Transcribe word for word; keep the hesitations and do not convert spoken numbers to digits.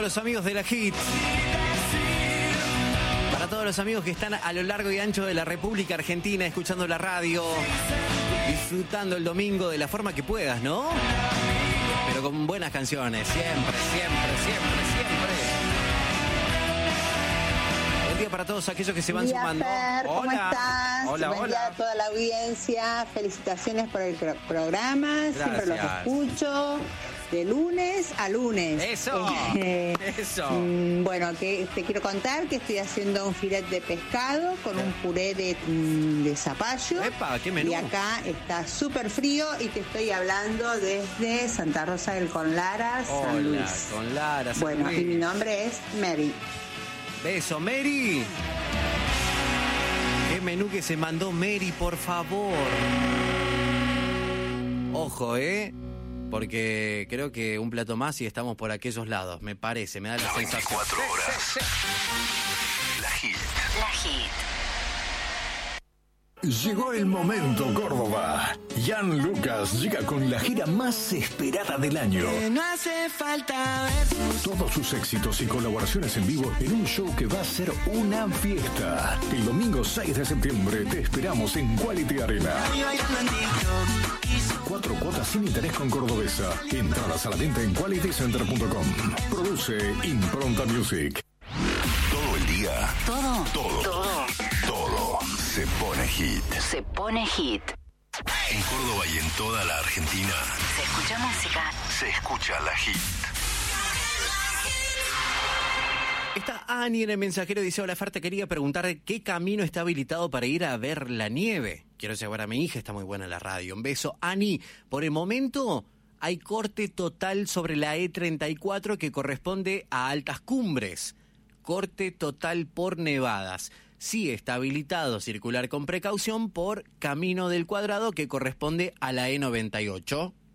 los amigos de la Hit. Para todos los amigos que están a lo largo y ancho de la República Argentina escuchando la radio, disfrutando el domingo de la forma que puedas, ¿no? Pero con buenas canciones, siempre, siempre, siempre, siempre. Buen día para todos aquellos que se van Buen día, sumando. Fer, ¿cómo hola. estás? Hola, Buen hola. día a toda la audiencia. Felicitaciones por el pro- programa. Gracias. Siempre los escucho de lunes a lunes. Eso. Eh, Eso. mm, bueno, que te quiero contar que estoy haciendo un filet de pescado con un puré de, mm, de zapallo. Epa, qué menú. Y acá está súper frío y te estoy hablando desde Santa Rosa del Conlara, San Hola, Luis. con Lara. San Bueno, Luis. y mi nombre es Mary. Beso, Mary. Qué menú que se mandó Mary, por favor. Ojo, ¿eh? Porque creo que un plato más y estamos por aquellos lados. Me parece, me da la sensación. veinticuatro horas. Sí, sí, sí. La Hit. La Hit. Llegó el momento, Córdoba. Jan Lucas llega con la gira más esperada del año. No hace falta ver. Todos sus éxitos y colaboraciones en vivo en un show que va a ser una fiesta. El domingo seis de septiembre te esperamos en Quality Arena. Cuatro cuotas sin interés con Cordobesa. Entradas a la venta en quality center punto com. Produce Impronta Music. Todo el día. Todo. Todo. Todo. Todo. Se pone hit. Se pone hit. En Córdoba y en toda la Argentina. Se escucha música. Se escucha la Hit. Está Ani en el mensajero, dice: hola Fer, te quería preguntar qué camino está habilitado para ir a ver la nieve. Quiero llevar a mi hija, está muy buena la radio. Un beso. Ani, por el momento hay corte total sobre la E treinta y cuatro que corresponde a Altas Cumbres. Corte total por nevadas. Sí está habilitado circular con precaución por Camino del Cuadrado que corresponde a la E noventa y ocho.